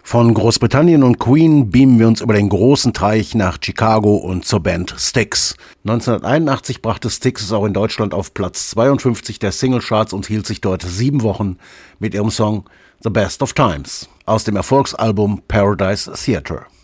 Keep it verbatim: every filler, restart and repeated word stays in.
Von Großbritannien und Queen beamen wir uns über den großen Teich nach Chicago und zur Band Styx. neunzehnhunderteinundachtzig brachte Styx es auch in Deutschland auf Platz zweiundfünfzig der Singlecharts und hielt sich dort sieben Wochen mit ihrem Song The Best of Times aus dem Erfolgsalbum Paradise Theatre.